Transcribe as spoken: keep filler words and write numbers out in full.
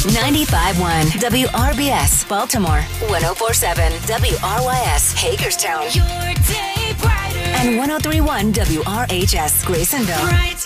ninety-five point one W R B S, Baltimore. one oh four point seven W R Y S, Hagerstown. Your day brighter. And one oh three point one W R H S, Graysonville. Bright